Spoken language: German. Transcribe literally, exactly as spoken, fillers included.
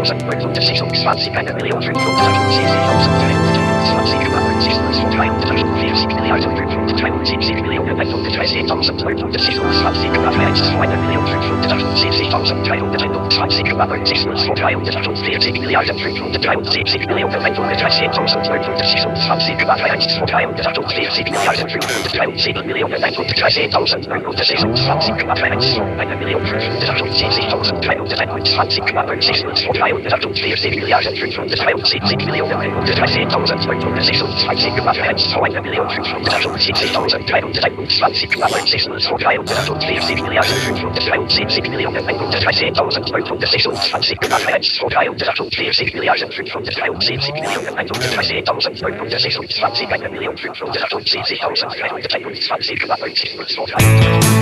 fünfhundertsechsundzwanzig, eine Million fünfhundertachtundsechzigtausenddreihunderteinundzwanzig, über neunzig, dreihundertfünfundreißig Millionen einhundertdreizehntausendneunhundertsechsundzwanzig, über eins, eine Million fünfhundertachtundsiebzigtausenddreihunderteinundzwanzig, über neunzig, dreihundertachtundvierzig Milliarden fünfhundertdreiundsiebzig Millionen einhundertdreizehntausendneunhundertsechsundzwanzig, über eins, dreihundertachtundvierzig Milliarden fünfhundertdreiundsiebzig Millionen einhundertdreizehntausendneunhundertsechsundzwanzig, über eins, eine Million fünfhundertachtundsiebzigtausenddreihunderteinundzwanzig, über neunzig, dreihundertachtundvierzig Milliarden fünfhundertdreiundsiebzig Millionen einhundertdreizehntausendneunhundertsechsundzwanzig, über eins, eine Million fünfhundertachtundsiebzigtausenddreihunderteinundzwanzig, über neunzig, dreihundertachtundvierzig Milliarden fünfhundertdreiundsiebzig Millionen einhundertdreizehntausendneunhundertsechsundzwanzig, über eins, dreihundertachtundvierzig Milliarden fünfhundertdreiundsiebzig Millionen einhundertdreizehntausendneunhundertsechsundzwanzig, eine Million fünfhundertachtundsiebzigtausenddreihunderteinundzwanzig, über neunzig,